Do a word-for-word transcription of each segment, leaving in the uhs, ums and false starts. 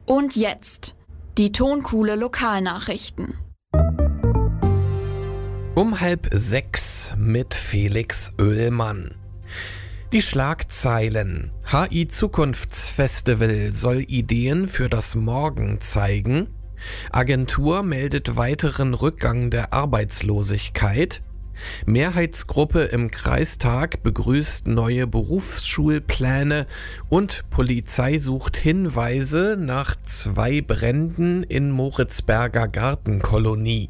Und jetzt die Tonkuhle Lokalnachrichten. Um halb sechs mit Felix Oehlmann. Die Schlagzeilen: H I-Zukunftsfestival soll Ideen für das Morgen zeigen. Agentur meldet weiteren Rückgang der Arbeitslosigkeit. Mehrheitsgruppe im Kreistag begrüßt neue Berufsschulpläne und Polizei sucht Hinweise nach zwei Bränden in Moritzberger Gartenkolonie.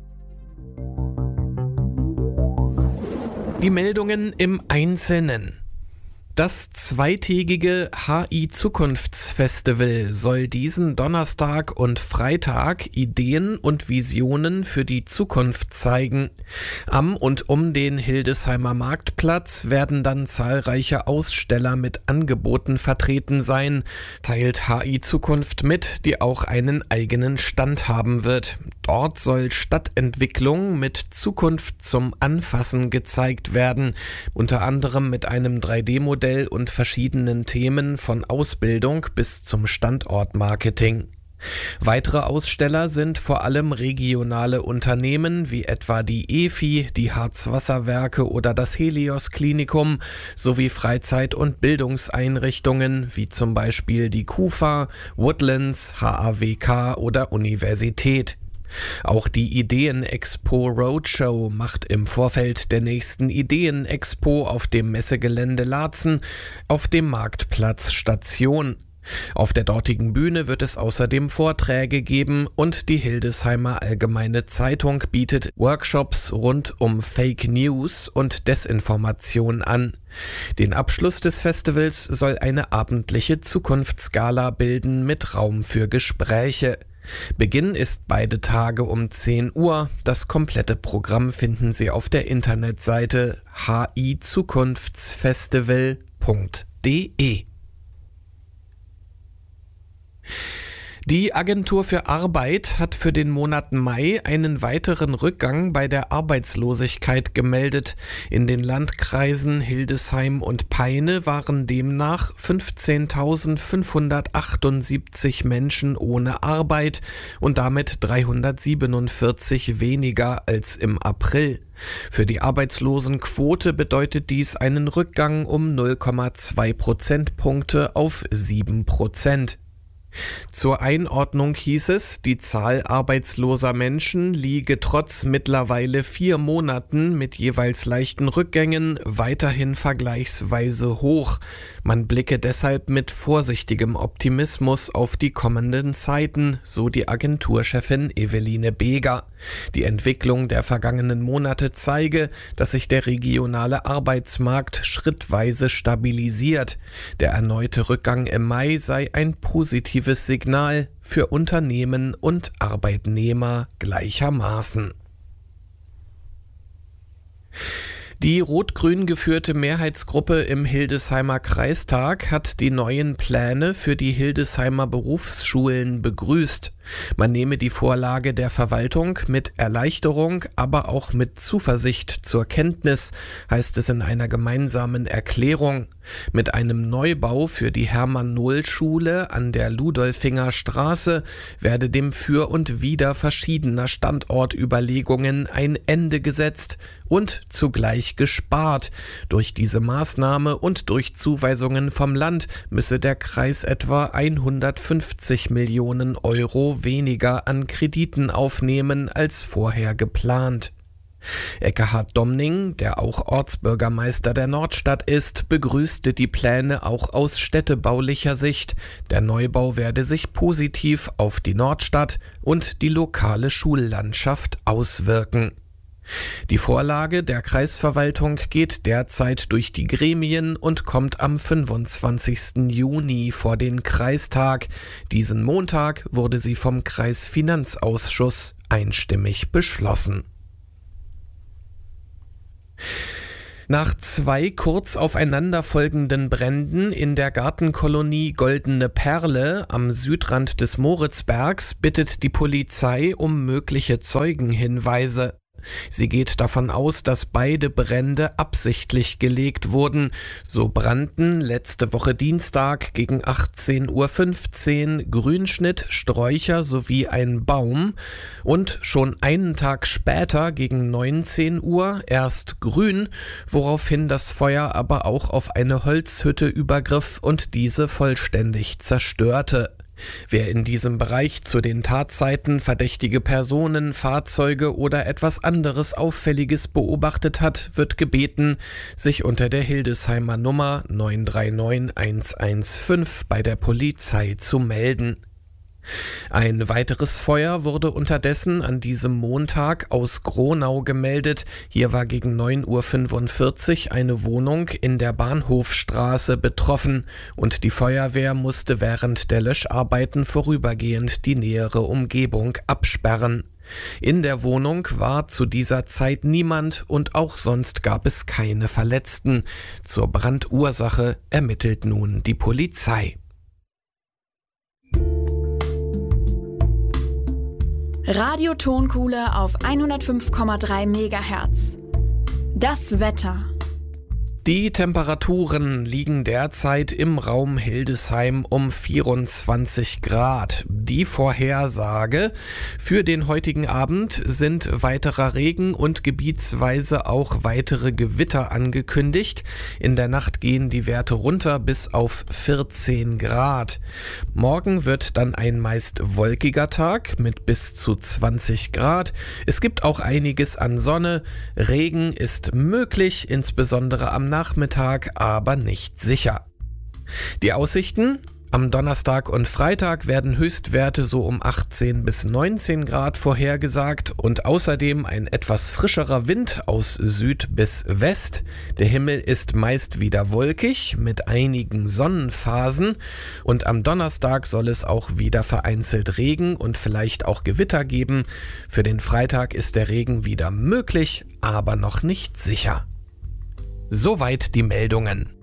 Die Meldungen im Einzelnen. Das zweitägige H I-Zukunftsfestival soll diesen Donnerstag und Freitag Ideen und Visionen für die Zukunft zeigen. Am und um den Hildesheimer Marktplatz werden dann zahlreiche Aussteller mit Angeboten vertreten sein, teilt H I-Zukunft mit, die auch einen eigenen Stand haben wird. Dort soll Stadtentwicklung mit Zukunft zum Anfassen gezeigt werden, unter anderem mit einem drei D Modell und verschiedenen Themen von Ausbildung bis zum Standortmarketing. Weitere Aussteller sind vor allem regionale Unternehmen wie etwa die E F I, die Harzwasserwerke oder das Helios Klinikum sowie Freizeit- und Bildungseinrichtungen wie zum Beispiel die KUFA, Woodlands, H A W K oder Universität. Auch die Ideen-Expo Roadshow macht im Vorfeld der nächsten Ideen-Expo auf dem Messegelände Laatzen auf dem Marktplatz Station. Auf der dortigen Bühne wird es außerdem Vorträge geben und die Hildesheimer Allgemeine Zeitung bietet Workshops rund um Fake News und Desinformation an. Den Abschluss des Festivals soll eine abendliche Zukunftsgala bilden mit Raum für Gespräche. Beginn ist beide Tage um zehn Uhr. Das komplette Programm finden Sie auf der Internetseite h i zukunftsfestival punkt d e. Die Agentur für Arbeit hat für den Monat Mai einen weiteren Rückgang bei der Arbeitslosigkeit gemeldet. In den Landkreisen Hildesheim und Peine waren demnach fünfzehntausendfünfhundertachtundsiebzig Menschen ohne Arbeit und damit dreihundertsiebenundvierzig weniger als im April. Für die Arbeitslosenquote bedeutet dies einen Rückgang um null Komma zwei Prozentpunkte auf sieben Prozent. Zur Einordnung hieß es, die Zahl arbeitsloser Menschen liege trotz mittlerweile vier Monaten mit jeweils leichten Rückgängen weiterhin vergleichsweise hoch. Man blicke deshalb mit vorsichtigem Optimismus auf die kommenden Zeiten, so die Agenturchefin Eveline Beger. Die Entwicklung der vergangenen Monate zeige, dass sich der regionale Arbeitsmarkt schrittweise stabilisiert. Der erneute Rückgang im Mai sei ein positives Signal für Unternehmen und Arbeitnehmer gleichermaßen. Die rot-grün geführte Mehrheitsgruppe im Hildesheimer Kreistag hat die neuen Pläne für die Hildesheimer Berufsschulen begrüßt. Man nehme die Vorlage der Verwaltung mit Erleichterung, aber auch mit Zuversicht zur Kenntnis, heißt es in einer gemeinsamen Erklärung. Mit einem Neubau für die Hermann-Nohl-Schule an der Ludolfinger Straße werde dem Für und Wider verschiedener Standortüberlegungen ein Ende gesetzt und zugleich gespart. Durch diese Maßnahme und durch Zuweisungen vom Land müsse der Kreis etwa hundertfünfzig Millionen Euro weniger an Krediten aufnehmen als vorher geplant. Ekkehard Domning, der auch Ortsbürgermeister der Nordstadt ist, begrüßte die Pläne auch aus städtebaulicher Sicht. Der Neubau werde sich positiv auf die Nordstadt und die lokale Schullandschaft auswirken. Die Vorlage der Kreisverwaltung geht derzeit durch die Gremien und kommt am fünfundzwanzigsten Juni vor den Kreistag. Diesen Montag wurde sie vom Kreisfinanzausschuss einstimmig beschlossen. Nach zwei kurz aufeinanderfolgenden Bränden in der Gartenkolonie Goldene Perle am Südrand des Moritzbergs bittet die Polizei um mögliche Zeugenhinweise. Sie geht davon aus, dass beide Brände absichtlich gelegt wurden. So brannten letzte Woche Dienstag gegen achtzehn Uhr fünfzehn Grünschnitt, Sträucher sowie ein Baum und schon einen Tag später gegen neunzehn Uhr erst grün, woraufhin das Feuer aber auch auf eine Holzhütte übergriff und diese vollständig zerstörte. Wer in diesem Bereich zu den Tatzeiten verdächtige Personen, Fahrzeuge oder etwas anderes Auffälliges beobachtet hat, wird gebeten, sich unter der Hildesheimer Nummer neun drei neun eins eins fünf bei der Polizei zu melden. Ein weiteres Feuer wurde unterdessen an diesem Montag aus Gronau gemeldet. Hier war gegen neun Uhr fünfundvierzig eine Wohnung in der Bahnhofstraße betroffen und die Feuerwehr musste während der Löscharbeiten vorübergehend die nähere Umgebung absperren. In der Wohnung war zu dieser Zeit niemand und auch sonst gab es keine Verletzten. Zur Brandursache ermittelt nun die Polizei. Radio Tonkuhle auf hundertfünf Komma drei Megahertz. Das Wetter. Die Temperaturen liegen derzeit im Raum Hildesheim um vierundzwanzig Grad. Die Vorhersage für den heutigen Abend sind weiterer Regen und gebietsweise auch weitere Gewitter angekündigt. In der Nacht gehen die Werte runter bis auf vierzehn Grad. Morgen wird dann ein meist wolkiger Tag mit bis zu zwanzig Grad. Es gibt auch einiges an Sonne. Regen ist möglich, insbesondere am Nachmittag, aber nicht sicher. Die Aussichten? Am Donnerstag und Freitag werden Höchstwerte so um achtzehn bis neunzehn Grad vorhergesagt und außerdem ein etwas frischerer Wind aus Süd bis West. Der Himmel ist meist wieder wolkig mit einigen Sonnenphasen und am Donnerstag soll es auch wieder vereinzelt Regen und vielleicht auch Gewitter geben. Für den Freitag ist der Regen wieder möglich, aber noch nicht sicher. Soweit die Meldungen.